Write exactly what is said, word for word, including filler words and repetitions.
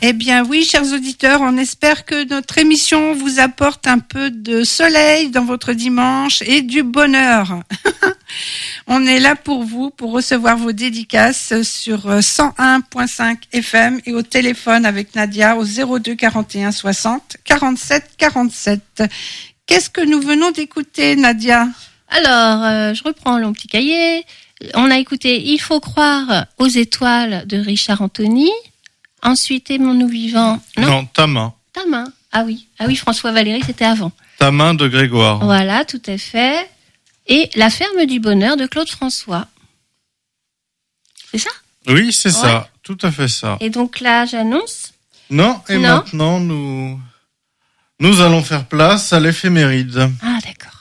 Eh bien oui, chers auditeurs, on espère que notre émission vous apporte un peu de soleil dans votre dimanche et du bonheur. On est là pour vous, pour recevoir vos dédicaces sur cent un virgule cinq F M et au téléphone avec Nadia au zéro deux quarante et un soixante quarante-sept quarante-sept. Qu'est-ce que nous venons d'écouter, Nadia ? Alors, euh, je reprends mon petit cahier. On a écouté « Il faut croire aux étoiles » de Richard Anthony. Ensuite, « Aimons-nous vivants ». Non, non, Ta main. Ta main. Ah oui, ah oui, François Valéry, c'était avant. Ta main de Grégoire. Voilà, tout à fait. Et « La ferme du bonheur » de Claude François. C'est ça ? Oui, c'est ouais. ça, tout à fait ça. Et donc là, j'annonce. Non, et non. maintenant, nous, nous allons faire place à l'éphéméride. Ah, d'accord.